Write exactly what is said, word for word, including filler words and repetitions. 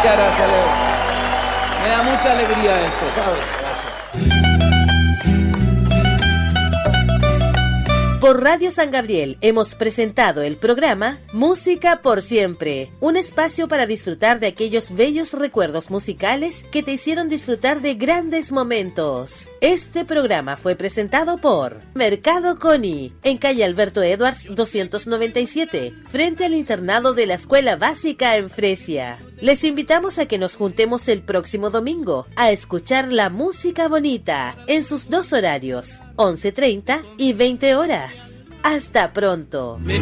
Muchas gracias, Leo. Me da mucha alegría esto, ¿sabes? Gracias. Por Radio San Gabriel hemos presentado el programa Música por Siempre, un espacio para disfrutar de aquellos bellos recuerdos musicales que te hicieron disfrutar de grandes momentos. Este programa fue presentado por Mercado Coni, en calle Alberto Edwards doscientos noventa y siete, frente al internado de la Escuela Básica en Fresia. Les invitamos a que nos juntemos el próximo domingo a escuchar la música bonita en sus dos horarios, once treinta y veinte horas. Hasta pronto.